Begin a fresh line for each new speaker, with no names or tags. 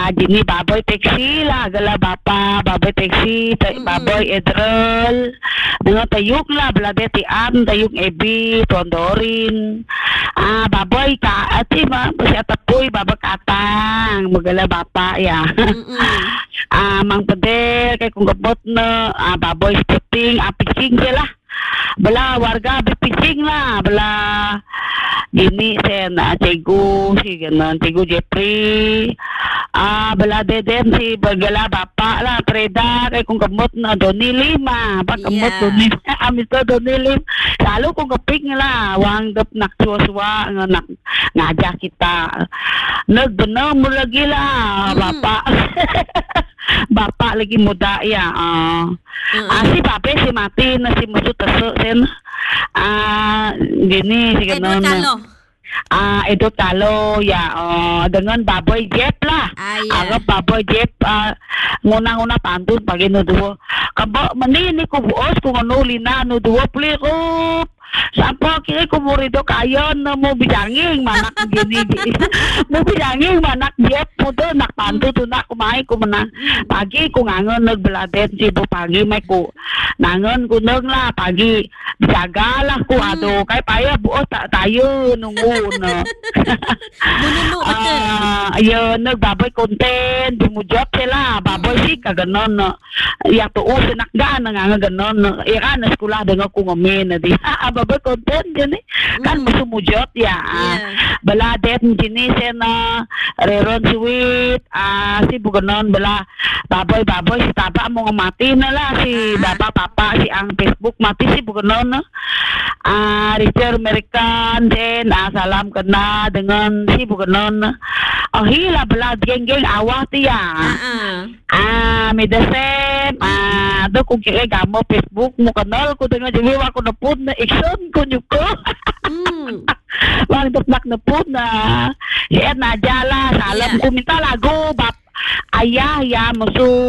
Jini baboy taxi lah gala bapa baboy taxi baboy edrel dengan tayuk lah belade tian tayuk ebi tondorin baboy ka ati ma siya tapoy baba katang magala bapa ya mang pede kay kung gabot na baboy spotting pising sila bala warga pising lah bala Gini sen Cikgu si ganon Cikgu Jeffrey bala deden si bagala bapak lah Preda kay kung kamot na Donilim pak kamot Donilim amis to Donilim selalu kung kaping lah wang dep nak suwa nak ngajak kita nagbener mo lagi lah bapak bapak lagi muda ya si pape si mati na si musuh tesu sen gini si ganon Edot Kalo ya dengan baboy Jep lah agak baboy Jep nguna-nguna pantun pagi nuduo kabo meni ni ko buos ko nulina nuduo plirop Sampo kira ko murido kayon na mo bidanging manak gini mo bidanging manak Jep mo to nak pantu to nak kumai ko menang pagi ko ngangon nagbeladet si bu pagi may ko nangon ko nang lah pagi jagalah ko ado kay paya buos tayo nungo na ayo nagbaboy content dumujot sila baboy si kaganon ya to usinak gaan nga ganon ira na eskwela dengan ko ngamen na di baboy content gani kan masumujot ya baladet jenis na reron sweet si buganon bala baboy si taba mo mati na la si baba papa si ang Facebook mati si buganon Richard American din salam kena dengan si buganon hila bala geng-geng awah tiya medasem do kung kaya gamo Facebook mo kanal ko dengan jiwa ko na pud na action ko nyuko wang nak na pud na siya na jala salam ko minta lagu bap ayah ya musuh